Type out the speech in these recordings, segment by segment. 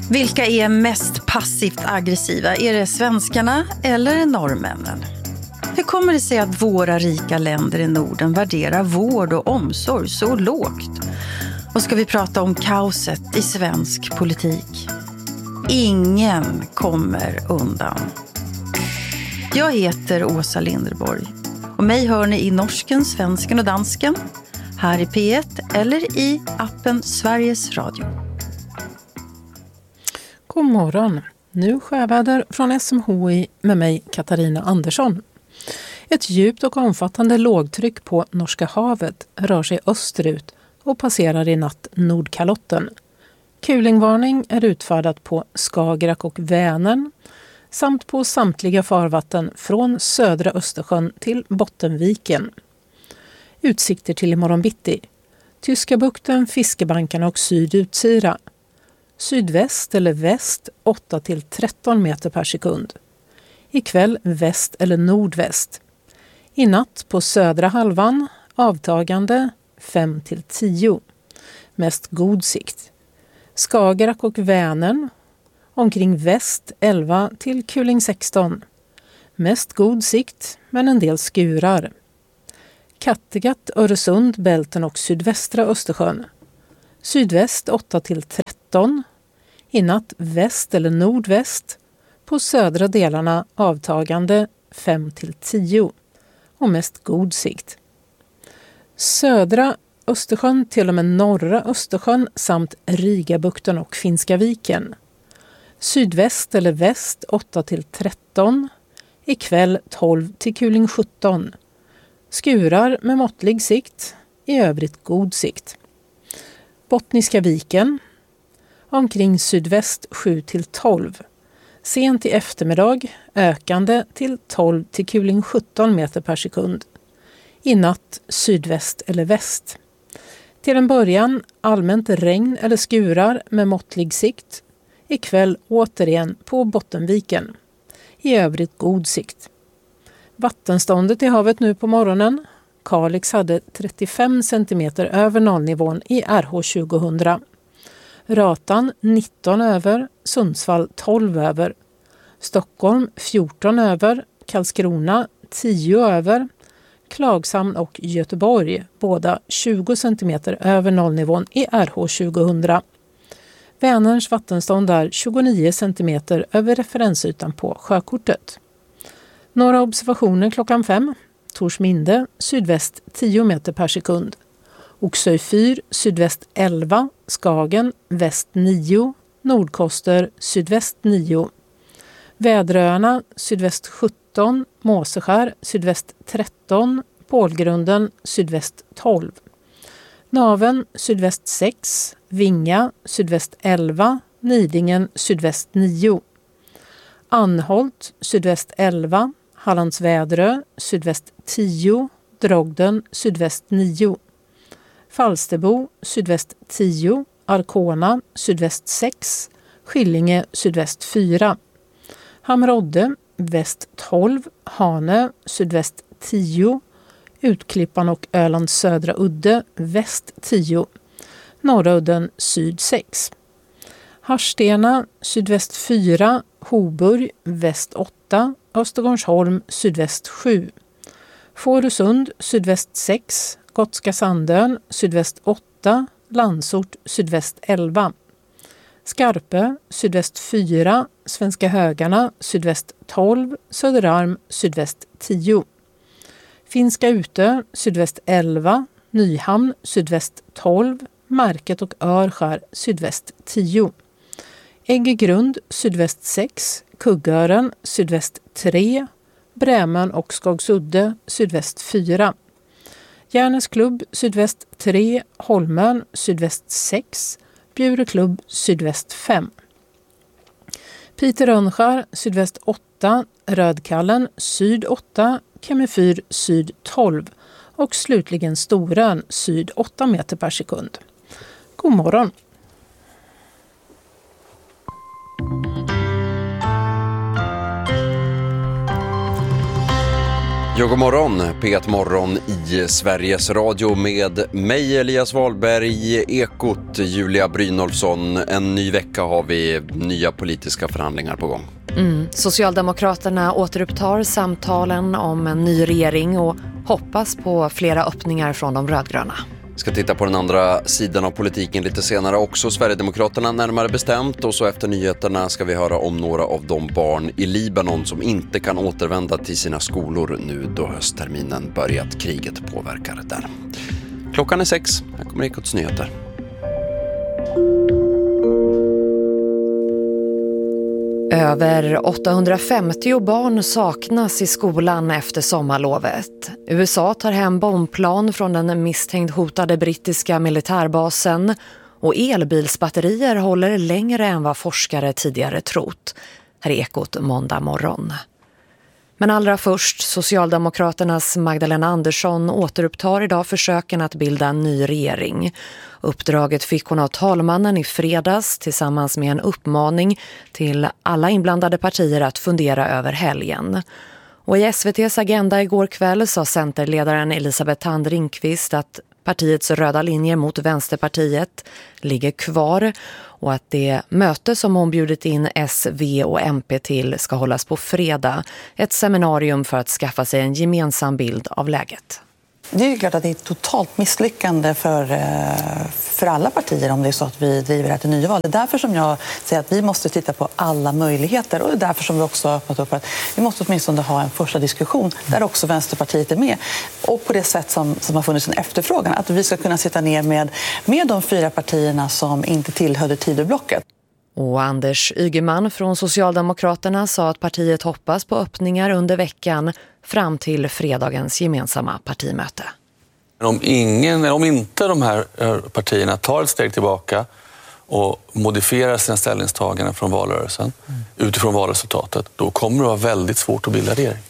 Vilka är mest passivt aggressiva? Är det svenskarna eller norrmännen? Hur kommer det sig att våra rika länder i Norden värderar vård och omsorg så lågt? Och ska vi prata om kaoset i svensk politik? Ingen kommer undan. Jag heter Åsa Linderborg och mig hör ni i norsken, svensken och dansken, här i P1 eller i appen Sveriges Radio. God morgon. Nu sjöväder från SMHI med mig Katarina Andersson. Ett djupt och omfattande lågtryck på Norska havet rör sig österut och passerar i natt Nordkalotten. Kulingvarning är utfärdat på Skagerrak och Vänern samt på samtliga farvatten från södra Östersjön till Bottenviken. Utsikter till imorgon bitti. Tyska bukten, Fiskebankarna och Sydutsira. Sydväst eller väst 8-13 meter per sekund. Ikväll väst eller nordväst. I natt på södra halvan avtagande 5-10. Mest god sikt. Skagerrak och Vänern omkring väst 11 till kuling 16. Mest god sikt men en del skurar. Kattegatt, Öresund, Bälten och sydvästra Östersjön. Sydväst 8-13. I natt väst eller nordväst. På södra delarna avtagande 5-10 och mest god sikt. Södra Östersjön till och med norra Östersjön samt Rigabukten och Finska viken. Sydväst eller väst 8-13. Ikväll 12 till kuling 17. Skurar med måttlig sikt, i övrigt god sikt. Bottniska viken omkring sydväst 7-12. Sent i eftermiddag ökande till 12 till kuling 17 meter per sekund. I natt sydväst eller väst. Till en början allmänt regn eller skurar med måttlig sikt. Ikväll återigen på Bottenviken. I övrigt god sikt. Vattenståndet i havet nu på morgonen. Kalix hade 35 cm över nollnivån i RH 2000. Ratan 19 över, Sundsvall 12 över. Stockholm 14 över, Karlskrona 10 över. Klagshamn och Göteborg båda 20 cm över nollnivån i RH 2000. Vänerns vattenstånd är 29 cm över referensytan på sjökortet. Några observationer klockan 5. Torsminde, sydväst 10 meter per sekund. Oxö fyr, sydväst 11. Skagen, väst 9. Nordkoster, sydväst 9. Väderöarna, sydväst 17. Måseskär, sydväst 13. Pålgrunden, sydväst 12. Naven, sydväst 6. Vinga, sydväst 11. Nidingen, sydväst 9. Anholt, sydväst 11. Hallands Väderö, sydväst 10. Drogden, sydväst 9. Falsterbo, sydväst 10. Arkona, sydväst 6. Skillinge, sydväst 4. Hamrodde, väst 12. Hanö, sydväst 10. Utklippan och Ölands södra udde, väst 10. Norra udden, syd 6. Harstena, sydväst 4. Hoburg, väst 8. Östergårdsholm, sydväst 7. Fårösund, sydväst 6. Gotska Sandön, sydväst 8. Landsort, sydväst 11. Skarpö, sydväst 4. Svenska Högarna, sydväst 12. Söderarm, sydväst 10. Finska Utö, sydväst 11. Nyhamn, sydväst 12. Market och Örskär, sydväst 10. Äggegrund, sydväst 6. Kuggören, sydväst 3. Brämön och Skogsudde, sydväst 4. Järnäs klubb, sydväst 3. Holmön, sydväst 6. Bjureklubb, sydväst 5. Piteå-Rönnskär, sydväst 8. Rödkallen, syd 8. Kemifyr, syd 12. Och slutligen Storön, syd 8 meter per sekund. God morgon! Ja, god morgon. P1 Morgon i Sveriges Radio med mig Elias Wahlberg, Ekot, Julia Brynolfsson. En ny vecka har vi nya politiska förhandlingar på gång. Socialdemokraterna återupptar samtalen om en ny regering och hoppas på flera öppningar från de rödgröna. Ska titta på den andra sidan av politiken lite senare också. Sverigedemokraterna närmare bestämt, och så efter nyheterna ska vi höra om några av de barn i Libanon som inte kan återvända till sina skolor nu då höstterminen börjat. Kriget påverkar där. Klockan är 6. Här kommer Ekots nyheter. Över 850 barn saknas i skolan efter sommarlovet. USA tar hem bombplan från den misstänkt hotade brittiska militärbasen och elbilsbatterier håller längre än vad forskare tidigare trott. Här är Ekot måndag morgon. Men allra först, Socialdemokraternas Magdalena Andersson återupptar idag försöken att bilda en ny regering. Uppdraget fick hon av talmannen i fredags tillsammans med en uppmaning till alla inblandade partier att fundera över helgen. Och i SVT:s agenda igår kväll sa centerledaren Elisabeth Thand Ringqvist att partiets röda linjer mot Vänsterpartiet ligger kvar och att det möte som hon bjudit in S, V och MP till ska hållas på fredag. Ett seminarium för att skaffa sig en gemensam bild av läget. Det är ju klart att det är ett totalt misslyckande för alla partier om det är så att vi driver det här till nyval. Det är därför som jag säger att vi måste titta på alla möjligheter, och det är därför som vi också har öppnat upp för att vi måste åtminstone ha en första diskussion där också Vänsterpartiet är med. Och på det sätt som har funnits en efterfrågan, att vi ska kunna sitta ner med de 4 partierna som inte tillhörde Tidöblocket. Och Anders Ygeman från Socialdemokraterna sa att partiet hoppas på öppningar under veckan fram till fredagens gemensamma partimöte. Om inte de här partierna tar ett steg tillbaka och modifierar sina ställningstaganden från valrörelsen utifrån valresultatet, då kommer det vara väldigt svårt att bilda regering.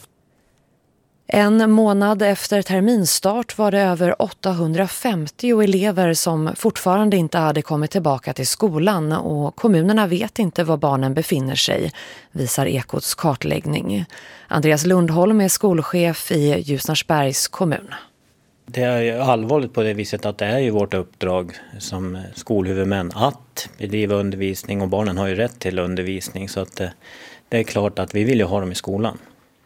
En månad efter terminstart var det över 850 elever som fortfarande inte hade kommit tillbaka till skolan, och kommunerna vet inte var barnen befinner sig, visar Ekots kartläggning. Andreas Lundholm är skolchef i Ljusnarsbergs kommun. Det är ju allvarligt på det viset att det är ju vårt uppdrag som skolhuvudmän att bedriva undervisning, och barnen har ju rätt till undervisning, så att det är klart att vi vill ju ha dem i skolan.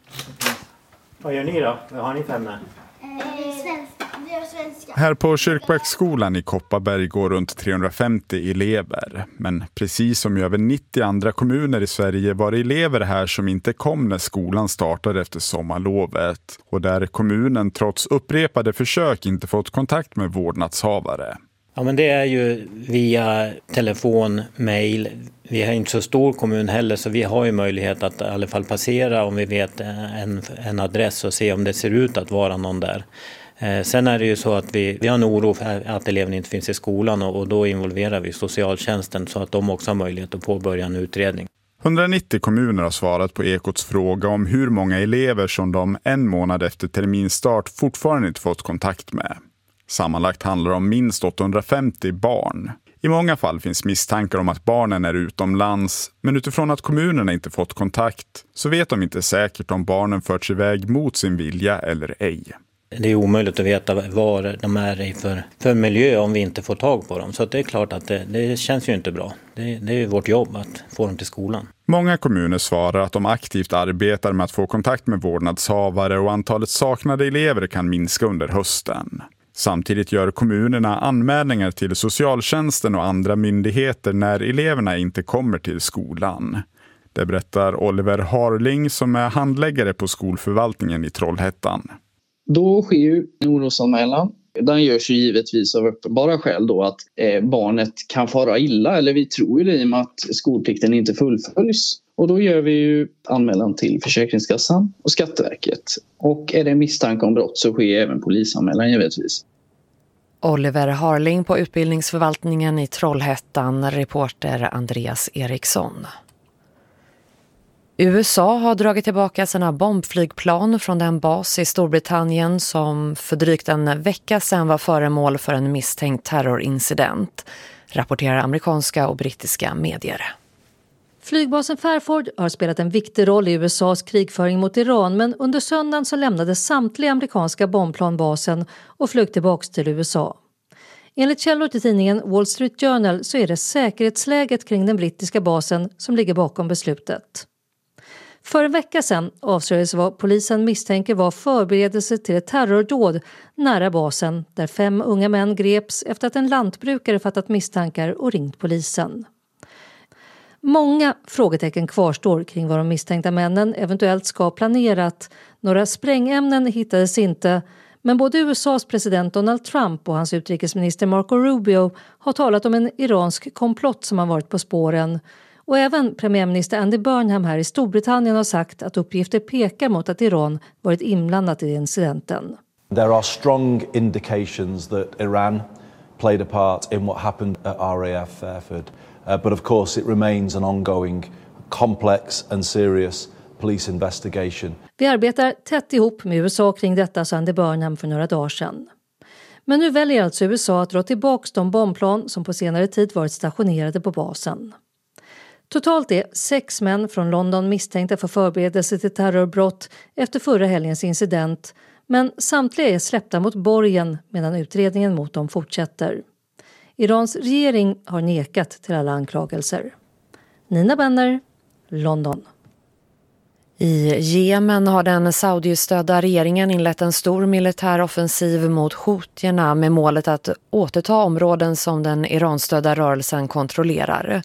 Vad gör ni då? Vad har ni för ämne? Svenska. Här på Kyrkbäcksskolan i Kopparberg går runt 350 elever. Men precis som i över 90 andra kommuner i Sverige var det elever här som inte kom när skolan startade efter sommarlovet. Och där kommunen trots upprepade försök inte fått kontakt med vårdnadshavare. Ja, men det är ju via telefon, mejl. Vi har inte så stor kommun heller, så vi har ju möjlighet att i alla fall passera om vi vet en adress och se om det ser ut att vara någon där. Sen är det ju så att vi har en oro för att eleven inte finns i skolan, och då involverar vi socialtjänsten så att de också har möjlighet att påbörja en utredning. 190 kommuner har svarat på Ekots fråga om hur många elever som de en månad efter terminstart fortfarande inte fått kontakt med. Sammanlagt handlar det om minst 850 barn. I många fall finns misstankar om att barnen är utomlands, men utifrån att kommunerna inte fått kontakt så vet de inte säkert om barnen förts iväg mot sin vilja eller ej. Det är omöjligt att veta vad de är i för miljö om vi inte får tag på dem. Så det är klart att det känns ju inte bra. Det är ju vårt jobb att få dem till skolan. Många kommuner svarar att de aktivt arbetar med att få kontakt med vårdnadshavare, och antalet saknade elever kan minska under hösten. Samtidigt gör kommunerna anmälningar till socialtjänsten och andra myndigheter när eleverna inte kommer till skolan. Det berättar Oliver Harling som är handläggare på skolförvaltningen i Trollhättan. Då sker ju en orosanmälan. Den görs ju givetvis av uppenbara skäl då att barnet kan fara illa, eller vi tror ju det i och med att skolplikten inte fullföljs. Och då gör vi ju anmälan till Försäkringskassan och Skatteverket. Och är det misstanke om brott så sker även polisanmälan givetvis. Oliver Harling på utbildningsförvaltningen i Trollhättan, reporter Andreas Eriksson. USA har dragit tillbaka sina bombflygplan från den bas i Storbritannien som för drygt en vecka sedan var föremål för en misstänkt terrorincident, rapporterar amerikanska och brittiska medier. Flygbasen Fairford har spelat en viktig roll i USAs krigföring mot Iran, men under söndagen så lämnade samtliga amerikanska bombplan basen och flög tillbaka till USA. Enligt källor till tidningen Wall Street Journal så är det säkerhetsläget kring den brittiska basen som ligger bakom beslutet. För en vecka sedan avslöjades vad polisen misstänker var förberedelse till ett terrordåd nära basen, där 5 unga män greps efter att en lantbrukare fattat misstankar och ringt polisen. Många frågetecken kvarstår kring vad de misstänkta männen eventuellt ska ha planerat. Några sprängämnen hittades inte, men både USAs president Donald Trump och hans utrikesminister Marco Rubio har talat om en iransk komplott som har varit på spåren. Och även premiärminister Andy Burnham här i Storbritannien har sagt att uppgifter pekar mot att Iran varit inblandat i incidenten. There are strong indications that Iran played a part in what happened at RAF Fairford. But of course it remains an ongoing, complex and serious police investigation. Vi arbetar tätt ihop med USA kring detta, sa Andy Burnham för några dagar sedan. Men nu väljer alltså USA att dra tillbaka de bombplan som på senare tid varit stationerade på basen. Totalt är 6 män från London misstänkta för förberedelse till terrorbrott efter förra helgens incident, men samtliga är släppta mot borgen medan utredningen mot dem fortsätter. Irans regering har nekat till alla anklagelser. Nina Benner, London. I Jemen har den Saudi-stödda regeringen inlett en stor militär offensiv mot houthierna med målet att återta områden som den Iran-stödda rörelsen kontrollerar.